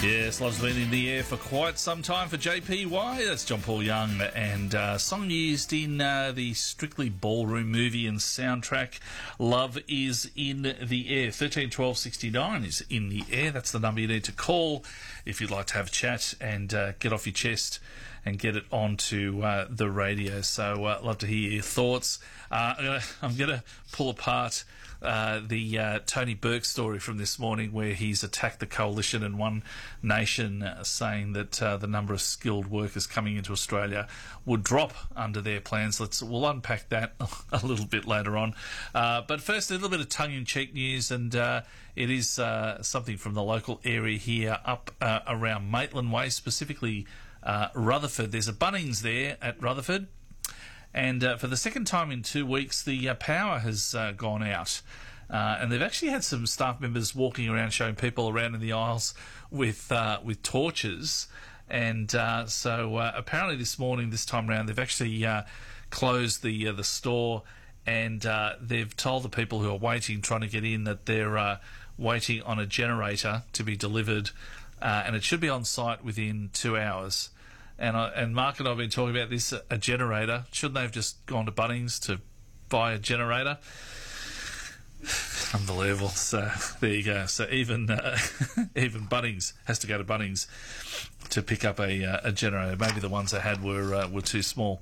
Yes, Love's been in the air for quite some time for JPY. That's John Paul Young, and song used in the Strictly Ballroom movie and soundtrack. Love is in the air. 131269 is in the air. That's the number you need to call if you'd like to have a chat and get off your chest and get it onto the radio. So love to hear your thoughts. I'm going to pull apart the Tony Burke story from this morning, where he's attacked the Coalition and One Nation, saying that the number of skilled workers coming into Australia would drop under their plans. We'll unpack that a little bit later on. But first, a little bit of tongue-in-cheek news, and it is something from the local area here up around Maitland Way, specifically Rutherford. There's a Bunnings there at Rutherford. And for the second time in 2 weeks, the power has gone out. And they've actually had some staff members walking around showing people around in the aisles with torches. And so apparently this morning, this time around, they've actually closed the store, and they've told the people who are waiting, trying to get in, that they're waiting on a generator to be delivered, and it should be on site within 2 hours. And Mark and I have been talking about this, a generator. Shouldn't they have just gone to Bunnings to buy a generator? Unbelievable. So there you go. So even Bunnings has to go to Bunnings to pick up a generator. Maybe the ones they had were too small.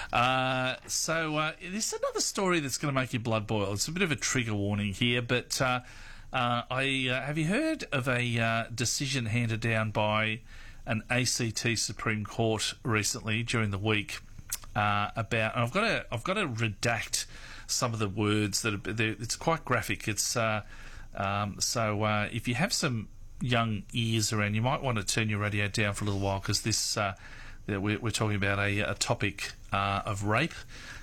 So this is another story that's going to make your blood boil. It's a bit of a trigger warning here, but have you heard of a decision handed down by an ACT Supreme Court recently during the week about, and I've got to redact some of the words that it's quite graphic. It's so if you have some young ears around, you might want to turn your radio down for a little while, because this we're talking about a topic of rape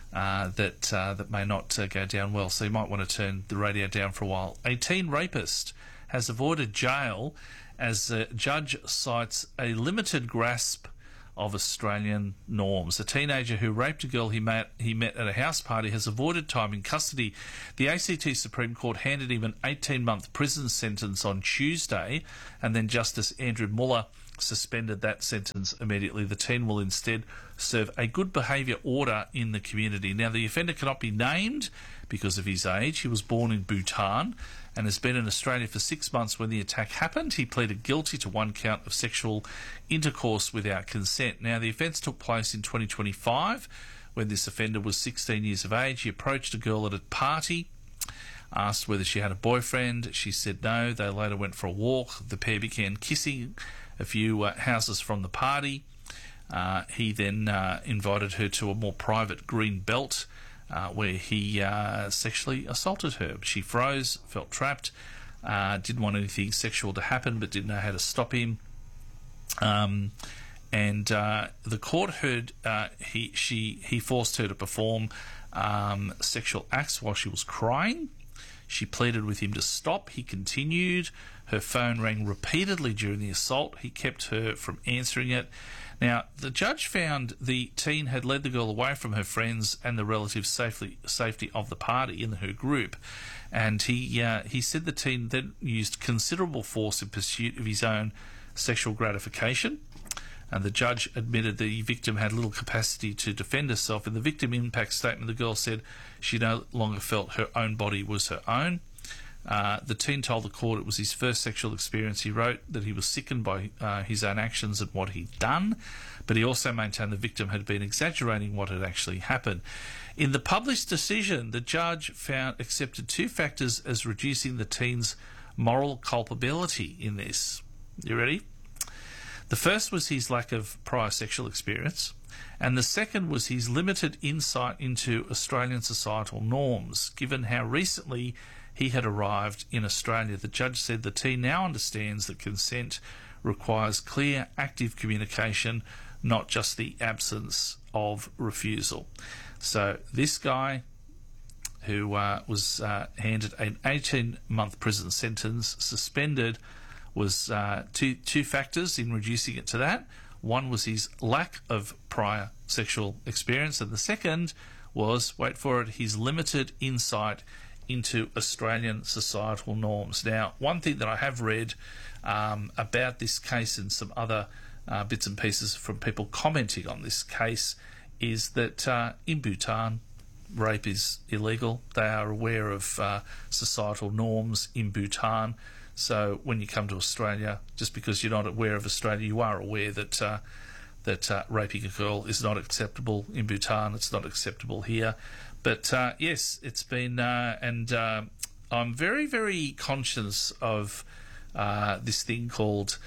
that may not go down well. So you might want to turn the radio down for a while. A teen rapist has avoided jail as a judge cites a limited grasp of Australian norms. A teenager who raped a girl he met at a house party has avoided time in custody. The ACT Supreme Court handed him an 18-month prison sentence on Tuesday, and then Justice Andrew Muller suspended that sentence immediately. The teen will instead serve a good behaviour order in the community. Now, the offender cannot be named because of his age. He was born in Bhutan and has been in Australia for 6 months when the attack happened. He pleaded guilty to one count of sexual intercourse without consent. Now, the offence took place in 2025 when this offender was 16 years of age. He approached a girl at a party, asked whether she had a boyfriend. She said no. They later went for a walk. The pair began kissing a few houses from the party. He then invited her to a more private green belt where he sexually assaulted her. She froze, felt trapped, didn't want anything sexual to happen, but didn't know how to stop him. And the court heard he forced her to perform sexual acts while she was crying. She pleaded with him to stop. He continued. Her phone rang repeatedly during the assault. He kept her from answering it. Now, the judge found the teen had led the girl away from her friends and the relative safety of the party in her group, and he said the teen then used considerable force in pursuit of his own sexual gratification. And the judge admitted the victim had little capacity to defend herself. In the victim impact statement, the girl said she no longer felt her own body was her own. The teen told the court it was his first sexual experience. He wrote that he was sickened by his own actions and what he'd done, but he also maintained the victim had been exaggerating what had actually happened. In the published decision, the judge accepted two factors as reducing the teen's moral culpability in this. You ready? The first was his lack of prior sexual experience, and the second was his limited insight into Australian societal norms, given how recently he had arrived in Australia. The judge said the teen now understands that consent requires clear, active communication, not just the absence of refusal. So this guy, who was handed an 18-month prison sentence, suspended, was two factors in reducing it to that. One was his lack of prior sexual experience, and the second was, wait for it, his limited insight into Australian societal norms. Now, one thing that I have read about this case and some other bits and pieces from people commenting on this case is that in Bhutan, rape is illegal. They are aware of societal norms in Bhutan. So when you come to Australia, just because you're not aware of Australia, you are aware that raping a girl is not acceptable in Bhutan. It's not acceptable here. But yes, it's been, and I'm very, very conscious of this thing called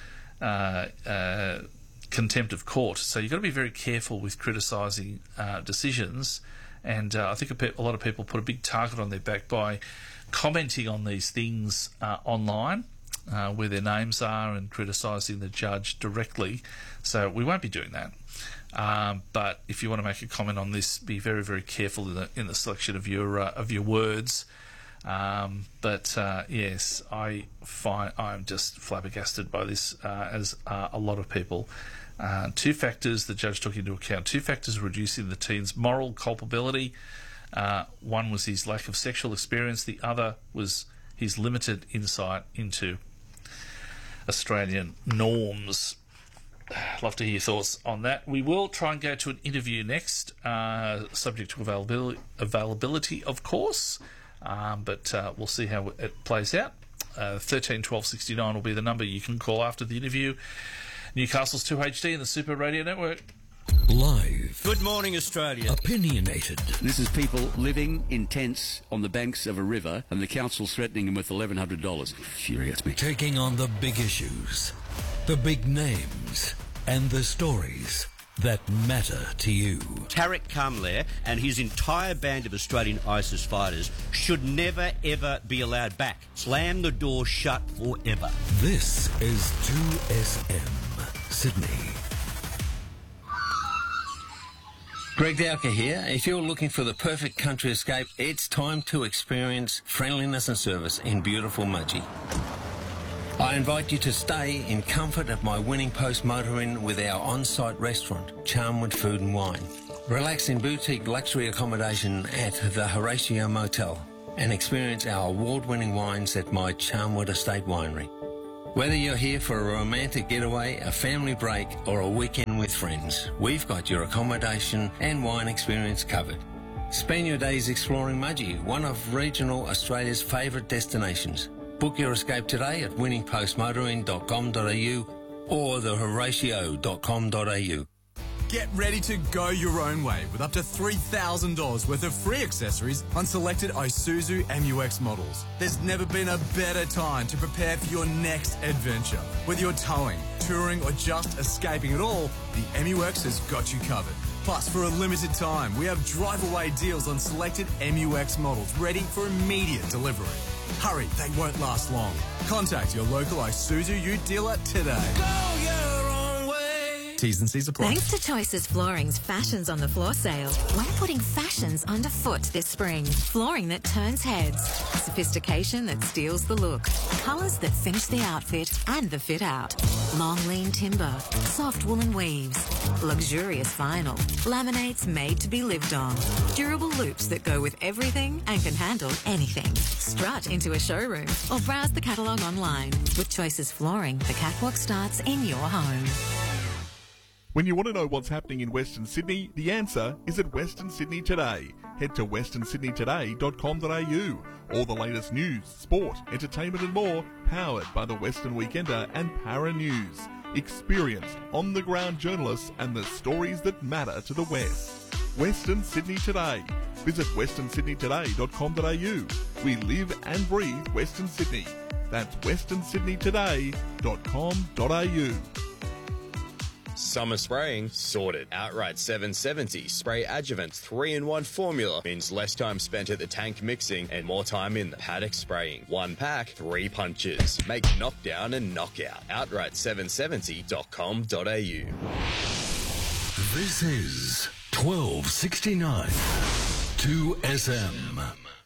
contempt of court. So you've got to be very careful with criticising decisions. And I think a lot of people put a big target on their back by commenting on these things online, where their names are, and criticising the judge directly. So we won't be doing that. But if you want to make a comment on this, be very, very careful in the selection of your words. But yes, I'm just flabbergasted by this, as a lot of people. Two factors the judge took into account. Two factors reducing the teen's moral culpability. One was his lack of sexual experience. The other was his limited insight into Australian norms. Love to hear your thoughts on that. We will try and go to an interview next, subject to availability, of course. But we'll see how it plays out. 13 12 69 will be the number you can call after the interview. Newcastle's 2HD and the Super Radio Network. Live. Good morning, Australia. Opinionated. This is people living in tents on the banks of a river, and the council's threatening them with $1,100. Infuriates me. Taking on the big issues, the big names, and the stories that matter to you. Tariq Kamler and his entire band of Australian ISIS fighters should never, ever be allowed back. Slam the door shut forever. This is 2SM Sydney. Greg Dowker here. If you're looking for the perfect country escape, it's time to experience friendliness and service in beautiful Mudgee. I invite you to stay in comfort at my Winning Post Motor Inn with our on-site restaurant, Charnwood Food and Wine. Relax in boutique luxury accommodation at the Horatio Motel and experience our award-winning wines at my Charnwood Estate Winery. Whether you're here for a romantic getaway, a family break or a weekend with friends, we've got your accommodation and wine experience covered. Spend your days exploring Mudgee, one of regional Australia's favourite destinations. Book your escape today at winningpostmotoring.com.au or thehoratio.com.au. Get ready to go your own way with up to $3,000 worth of free accessories on selected Isuzu MU-X models. There's never been a better time to prepare for your next adventure. Whether you're towing, touring or just escaping it all, the MU-X has got you covered. Plus, for a limited time, we have drive-away deals on selected MU-X models ready for immediate delivery. Hurry, they won't last long. Contact your local Isuzu Ute dealer today. Go your own way. T's and C's apply. Thanks to Choices Flooring's Fashions on the Floor sale, we're putting fashions underfoot this spring. Flooring that turns heads, sophistication that steals the look, colours that finish the outfit and the fit out. Long lean timber, soft woolen weaves, luxurious vinyl, laminates made to be lived on, durable loops that go with everything and can handle anything. Strut into a showroom or browse the catalogue online. With Choices Flooring, the catwalk starts in your home. When you want to know what's happening in Western Sydney, the answer is at Western Sydney Today. Head to westernsydneytoday.com.au. All the latest news, sport, entertainment and more, powered by the Western Weekender and Para News. Experienced, on-the-ground journalists and the stories that matter to the West. Western Sydney Today. Visit westernsydneytoday.com.au. We live and breathe Western Sydney. That's westernsydneytoday.com.au. Summer spraying sorted. Outright 770 spray adjuvant 3-in-1 formula means less time spent at the tank mixing and more time in the paddock spraying. 1 pack, 3 punches. Make knockdown and knockout. Outright770.com.au. This is 1269 2SM.